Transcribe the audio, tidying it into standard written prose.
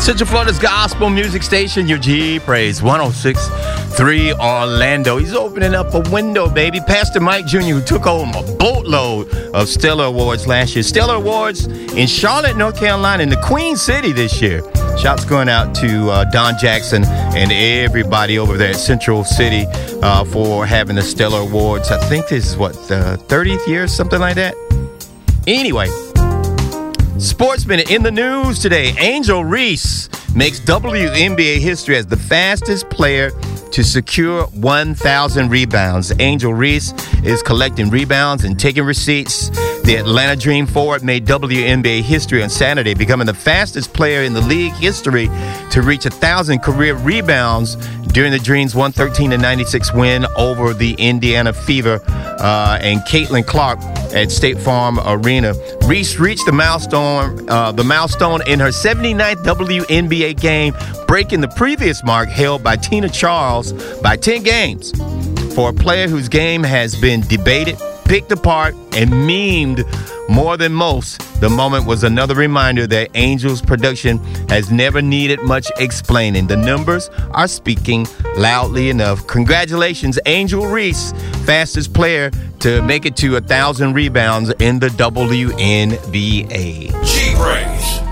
Central Florida's gospel music station, your G Praise 106.3 Orlando. He's opening up a window, baby. Pastor Mike Jr., who took home a boatload of Stellar Awards last year. Stellar Awards in Charlotte, North Carolina, in the Queen City this year. Shouts going out to Don Jackson and everybody over there at Central City for having the Stellar Awards. I think this is, the 30th year, something like that? Anyway, Sports Minute in the news today. Angel Reese makes WNBA history as the fastest player to secure 1,000 rebounds. Angel Reese is collecting rebounds and taking receipts. The Atlanta Dream forward made WNBA history on Saturday, becoming the fastest player in the league history to reach 1,000 career rebounds during the Dream's 113-96 win over the Indiana Fever and Caitlin Clark at State Farm Arena. Reese reached the milestone in her 79th WNBA game, breaking the previous mark held by Tina Charles by 10 games. For a player whose game has been debated, picked apart, and memed more than most, the moment was another reminder that Angel's production has never needed much explaining. The numbers are speaking loudly enough. Congratulations, Angel Reese, fastest player to make it to 1,000 rebounds in the WNBA. G-Praise.